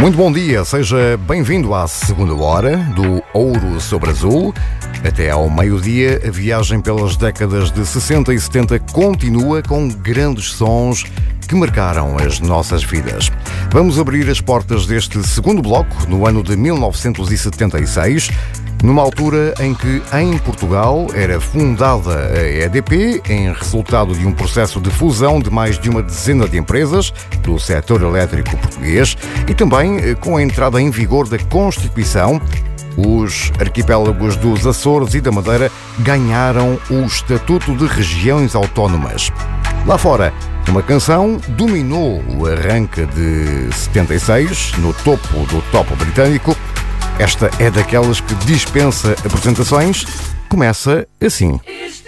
Muito bom dia, seja bem-vindo à segunda hora do Ouro sobre Azul. Até ao meio-dia, a viagem pelas décadas de 60 e 70 continua com grandes sons que marcaram as nossas vidas. Vamos abrir as portas deste segundo bloco no ano de 1976, numa altura em que, em Portugal, era fundada a EDP, em resultado de um processo de fusão de mais de uma dezena de empresas do setor elétrico português e também com a entrada em vigor da Constituição. Os arquipélagos dos Açores e da Madeira ganharam o Estatuto de Regiões Autónomas. Lá fora, uma canção dominou o arranque de 76, no topo do top britânico. Esta é daquelas que dispensa apresentações. Começa assim.